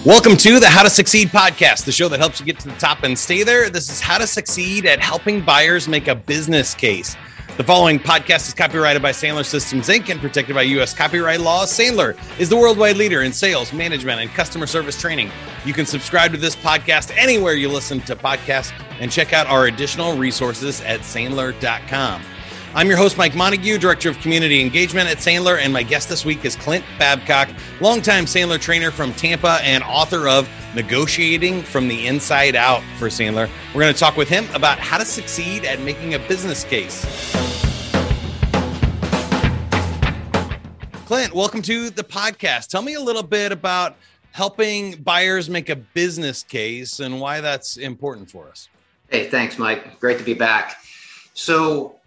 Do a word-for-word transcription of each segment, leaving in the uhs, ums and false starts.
Welcome to the How to Succeed podcast, the show that helps you get to the top and stay there. This is how to succeed at helping buyers make a business case. The following podcast is copyrighted by Sandler Systems, Incorporated and protected by U S copyright laws. Sandler is the worldwide leader in sales, management, and customer service training. You can subscribe to this podcast anywhere you listen to podcasts and check out our additional resources at sandler dot com. I'm your host, Mike Montague, Director of Community Engagement at Sandler, and my guest this week is Clint Babcock, longtime Sandler trainer from Tampa and author of Negotiating from the Inside Out for Sandler. We're going to talk with him about how to succeed at making a business case. Clint, welcome to the podcast. Tell me a little bit about helping buyers make a business case and why that's important for us. Hey, thanks, Mike. Great to be back. So,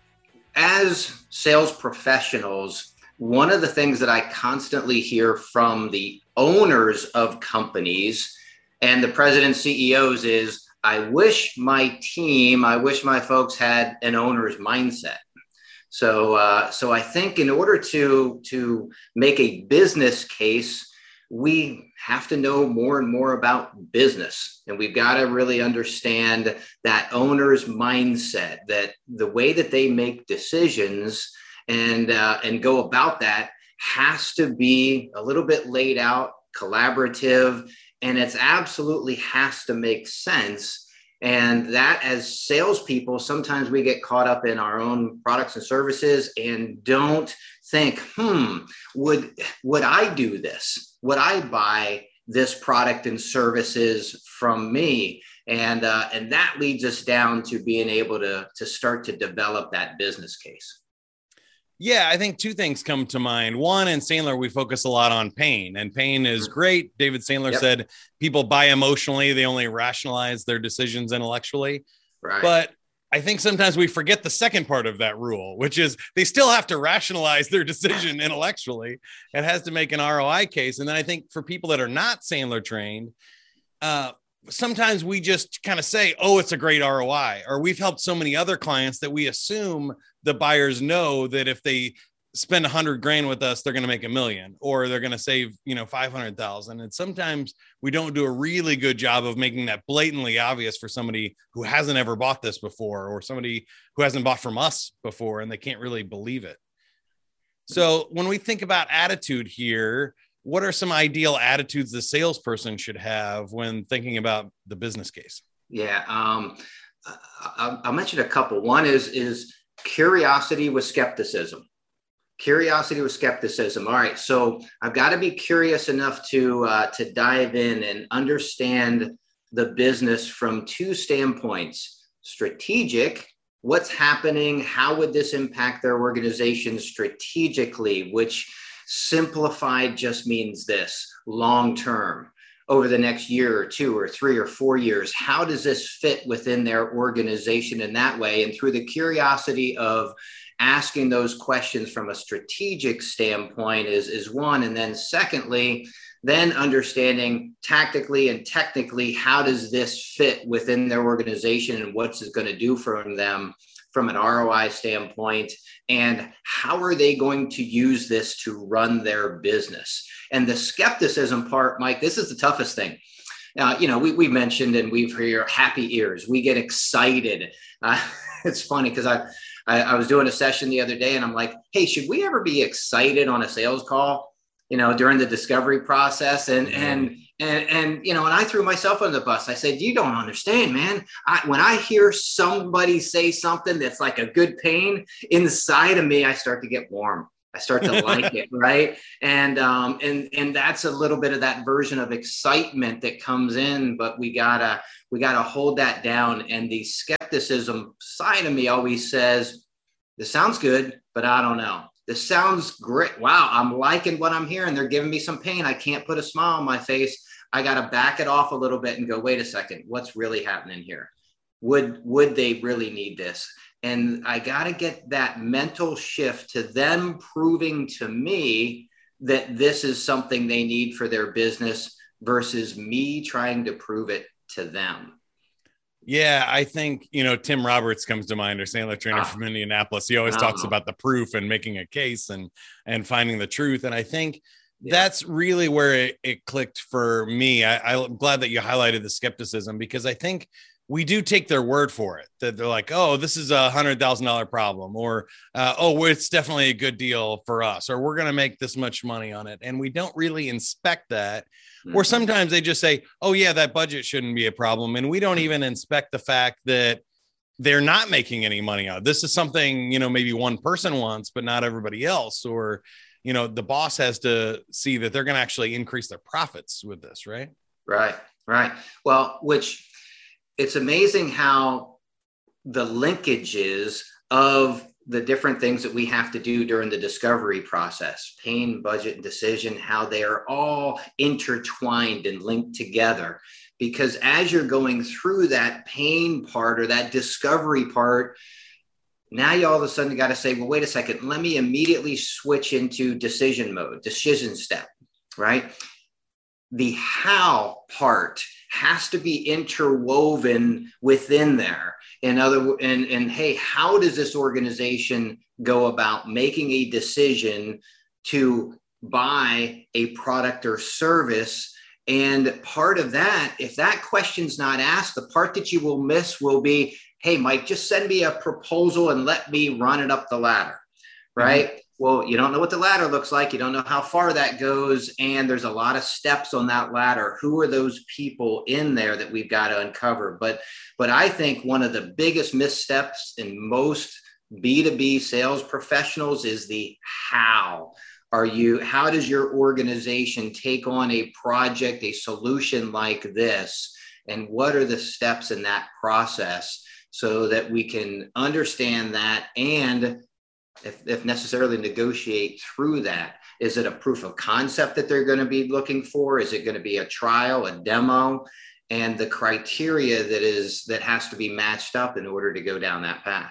as sales professionals, one of the things that I constantly hear from the owners of companies and the president C E Os is, I wish my team, I wish my folks had an owner's mindset. So, uh, so I think in order to, to make a business case, we have to know more and more about business. And we've got to really understand that owner's mindset, that the way that they make decisions and, uh, and go about that has to be a little bit laid out, collaborative, and it's absolutely has to make sense. And that as salespeople, sometimes we get caught up in our own products and services and don't think, hmm, would, would I do this? Would I buy this product and services from me? And, uh, and that leads us down to being able to, to start to develop that business case. Yeah, I think two things come to mind. One, in Sandler, we focus a lot on pain, and pain is great. David Sandler yep. said people buy emotionally. They only rationalize their decisions intellectually. Right. But I think sometimes we forget the second part of that rule, which is they still have to rationalize their decision intellectually. It has to make an R O I case. And then I think for people that are not Sandler trained, uh, sometimes we just kind of say, oh, it's a great R O I, or we've helped so many other clients that we assume the buyers know that if they spend a hundred grand with us, they're going to make a million, or they're going to save, you know, five hundred thousand. And sometimes we don't do a really good job of making that blatantly obvious for somebody who hasn't ever bought this before, or somebody who hasn't bought from us before, and they can't really believe it. So when we think about attitude here, what are some ideal attitudes the salesperson should have when thinking about the business case? Yeah, um, I'll, I'll mention a couple. One is, is curiosity with skepticism. Curiosity with skepticism. All right, so I've got to be curious enough to uh, to dive in and understand the business from two standpoints: strategic. What's happening? How would this impact their organization strategically? Which simplified just means this: long term, over the next year or two or three or four years. How does this fit within their organization in that way? And through the curiosity of asking those questions from a strategic standpoint is, is one. And then secondly, then understanding tactically and technically, how does this fit within their organization and what's it going to do for them from an R O I standpoint, and how are they going to use this to run their business? And the skepticism part, Mike, this is the toughest thing. Uh, you know, we, we mentioned, and we've heard happy ears. We get excited. Uh, it's funny because I, I, I was doing a session the other day and I'm like, hey, should we ever be excited on a sales call, you know, during the discovery process? And, mm-hmm. and, and, and, you know, and I threw myself on the bus. I said, you don't understand, man. I, when I hear somebody say something that's like a good pain inside of me, I start to get warm. I start to like it, right? And um, and and that's a little bit of that version of excitement that comes in, but we gotta we gotta hold that down. And the skepticism side of me always says, "This sounds good, but I don't know. This sounds great. Wow, I'm liking what I'm hearing. They're giving me some pain. I can't put a smile on my face. I gotta back it off a little bit and go, wait a second, what's really happening here? Would would they really need this?" And I got to get that mental shift to them proving to me that this is something they need for their business versus me trying to prove it to them. Yeah, I think, you know, Tim Roberts comes to mind, or Sandler trainer ah. from Indianapolis. He always oh. talks about the proof and making a case and and finding the truth. And I think Yeah. That's really where it, it clicked for me. I, I'm glad that you highlighted the skepticism, because I think we do take their word for it, that they're like, oh, this is a hundred thousand dollar problem, or uh, oh, it's definitely a good deal for us, or we're going to make this much money on it. And we don't really inspect that. Mm-hmm. Or sometimes they just say, oh yeah, that budget shouldn't be a problem. And we don't even inspect the fact that they're not making any money on it. This is something, you know, maybe one person wants, but not everybody else. Or, you know, the boss has to see that they're going to actually increase their profits with this, right? Right, right. Well, which it's amazing how the linkages of the different things that we have to do during the discovery process, pain, budget, and decision, how they are all intertwined and linked together. Because as you're going through that pain part or that discovery part, now you all of a sudden got to say, well, wait a second, let me immediately switch into decision mode, decision step, right? The how part has to be interwoven within there. In other, and, and hey, how does this organization go about making a decision to buy a product or service? And part of that, if that question's not asked, the part that you will miss will be, hey, Mike, just send me a proposal and let me run it up the ladder, right? Mm-hmm. Well, you don't know what the ladder looks like. You don't know how far that goes. And there's a lot of steps on that ladder. Who are those people in there that we've got to uncover? But, but I think one of the biggest missteps in most B two B sales professionals is the how. Are you, how does your organization take on a project, a solution like this? And what are the steps in that process so that we can understand that and if, if necessarily negotiate through that? Is it a proof of concept that they're going to be looking for? Is it going to be a trial, a demo? And the criteria that is, that has to be matched up in order to go down that path.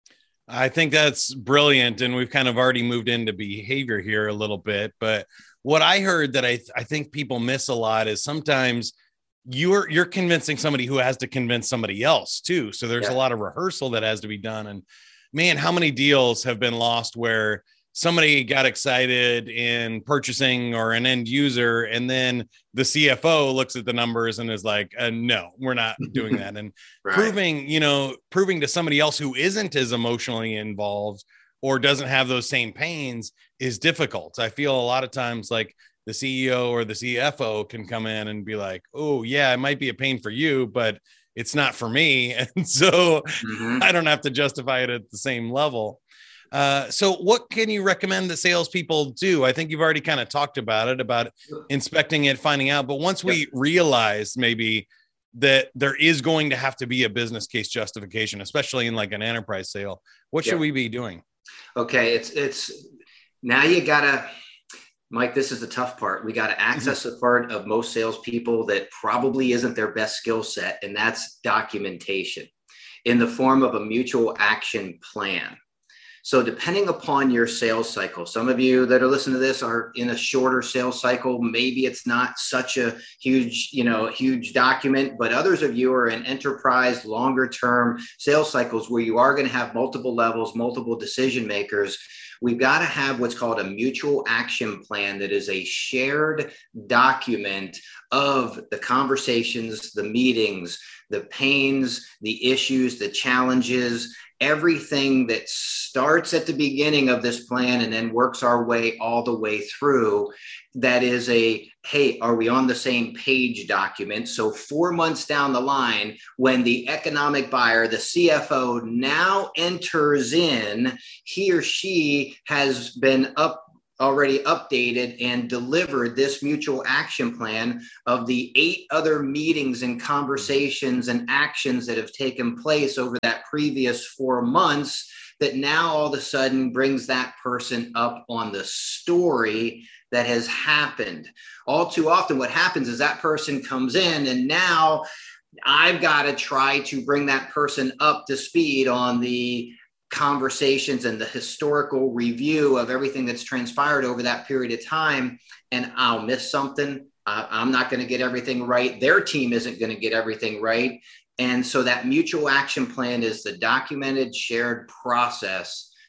I think that's brilliant. And we've kind of already moved into behavior here a little bit. But what I heard that I, th- I think people miss a lot is sometimes you're, you're convincing somebody who has to convince somebody else too. So there's yeah. a lot of rehearsal that has to be done. And man, how many deals have been lost where somebody got excited in purchasing or an end user, and then the C F O looks at the numbers and is like, uh, no, we're not doing that. And right. proving, you know, proving to somebody else who isn't as emotionally involved or doesn't have those same pains is difficult. I feel a lot of times like the C E O or the C F O can come in and be like, oh yeah, it might be a pain for you, but it's not for me. And so mm-hmm. I don't have to justify it at the same level. Uh, so what can you recommend that salespeople do? I think you've already kind of talked about it, about inspecting it, finding out. But once we yep. realize maybe that there is going to have to be a business case justification, especially in like an enterprise sale, what should yep. we be doing? Okay. It's, it's now you gotta, Mike, this is the tough part. We got to access mm-hmm. the part of most salespeople that probably isn't their best skill set. And that's documentation in the form of a mutual action plan. So depending upon your sales cycle, some of you that are listening to this are in a shorter sales cycle. Maybe it's not such a huge, you know, huge document, but others of you are in enterprise, longer term sales cycles where you are going to have multiple levels, multiple decision makers. We've got to have what's called a mutual action plan that is a shared document of the conversations, the meetings, the pains, the issues, the challenges, everything that starts at the beginning of this plan and then works our way all the way through. That is a, hey, are we on the same page document? So four months down the line, when the economic buyer, the C F O now enters in, he or she has been up already updated and delivered this mutual action plan of the eight other meetings and conversations and actions that have taken place over that previous four months that now all of a sudden brings that person up on the story that has happened. All too often what happens is that person comes in and now I've got to try to bring that person up to speed on the conversations and the historical review of everything that's transpired over that period of time. And I'll miss something. Uh, I'm not going to get everything right. Their team isn't going to get everything right. And so that mutual action plan is the documented shared process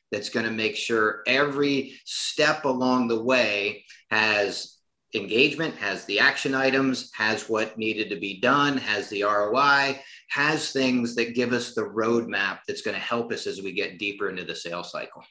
that's going to make sure every step along the way has engagement, has the action items, has what needed to be done, has the R O I, has things that give us the roadmap that's going to help us as we get deeper into the sales cycle.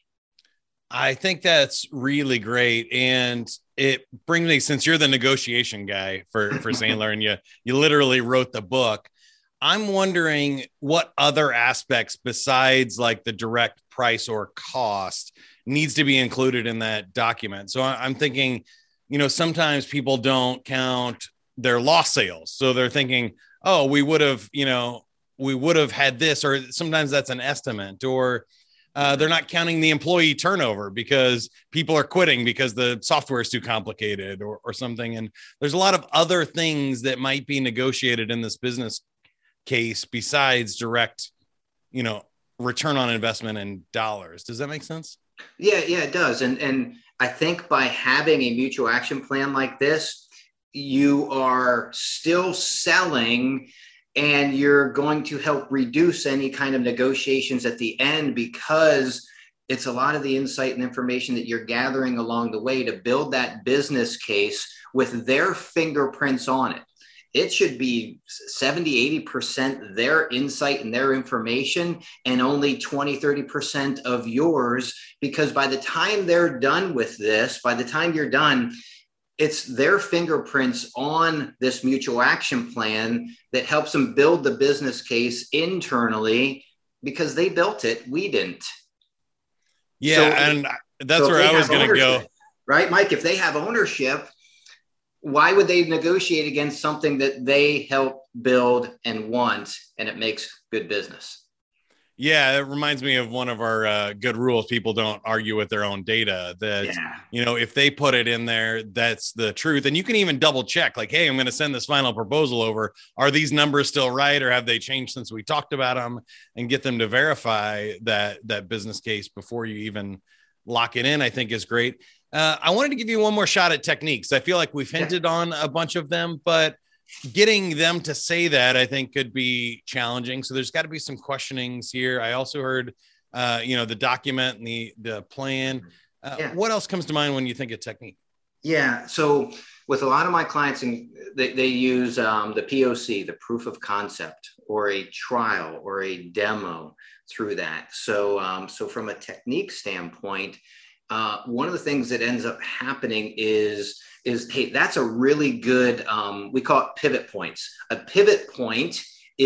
I think that's really great. And it brings me, since you're the negotiation guy for, for Sandler and you, you literally wrote the book, I'm wondering what other aspects besides like the direct price or cost needs to be included in that document. So I'm thinking, you know, sometimes people don't count their lost sales. So they're thinking, oh, we would have, you know, we would have had this, or sometimes that's an estimate, or uh, they're not counting the employee turnover because people are quitting because the software is too complicated or, or something. And there's a lot of other things that might be negotiated in this business case besides direct, you know, return on investment in dollars. Does that make sense? Yeah, yeah, it does. And, and I think by having a mutual action plan like this, you are still selling, and you're going to help reduce any kind of negotiations at the end, because it's a lot of the insight and information that you're gathering along the way to build that business case with their fingerprints on it. It should be seventy, eighty percent their insight and their information, and only twenty, thirty percent of yours, because by the time they're done with this, by the time you're done, it's their fingerprints on this mutual action plan that helps them build the business case internally, because they built it. We didn't. Yeah. So, and that's so where I was going to go. Right, Mike? If they have ownership, why would they negotiate against something that they help build and want, and it makes good business? Yeah, it reminds me of one of our uh, good rules. People don't argue with their own data. That, yeah. you know, if they put it in there, that's the truth. And you can even double check, like, hey, I'm going to send this final proposal over. Are these numbers still right, or have they changed since we talked about them? And get them to verify that that business case before you even lock it in, I think is great. Uh, I wanted to give you one more shot at techniques. I feel like we've hinted yeah. on a bunch of them, but getting them to say that, I think, could be challenging. So there's got to be some questionings here. I also heard, uh, you know, the document and the, the plan. Uh, yeah. What else comes to mind when you think of technique? Yeah. So with a lot of my clients, and they, they use um, the P O C, the proof of concept, or a trial or a demo through that. So, um, so from a technique standpoint, uh, one of the things that ends up happening is is, hey, that's a really good, um, we call it pivot points. A pivot point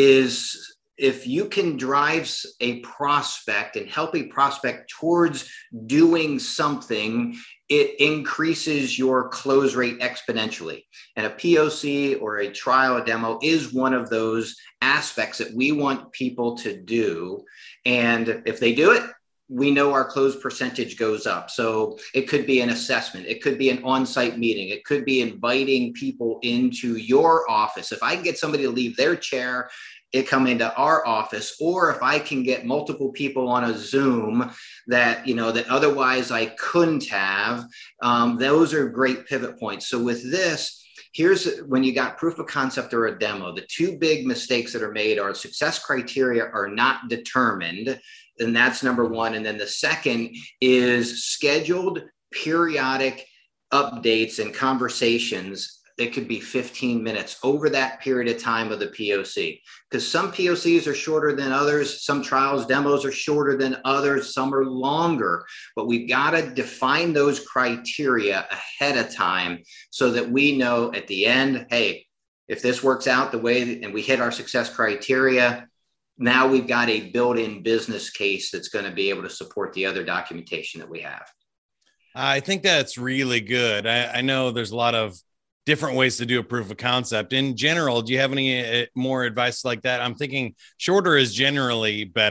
is if you can drive a prospect and help a prospect towards doing something, it increases your close rate exponentially. And a P O C or a trial, a demo is one of those aspects that we want people to do. And if they do it, we know our close percentage goes up. So it could be an assessment. It could be an on-site meeting. It could be inviting people into your office. If I can get somebody to leave their chair and come into our office, or if I can get multiple people on a Zoom that, you know, that otherwise I couldn't have, um, those are great pivot points. So with this, here's when you got proof of concept or a demo, the two big mistakes that are made are success criteria are not determined. And that's number one. And then the second is scheduled periodic updates and conversations. It could be fifteen minutes over that period of time of the P O C, because some P O Cs are shorter than others. Some trials, demos are shorter than others. Some are longer, but we've got to define those criteria ahead of time so that we know at the end, hey, if this works out the way that, and we hit our success criteria, now we've got a built-in business case that's going to be able to support the other documentation that we have. I think that's really good. I, I know there's a lot of different ways to do a proof of concept. In general, do you have any uh, more advice like that? I'm thinking shorter is generally better.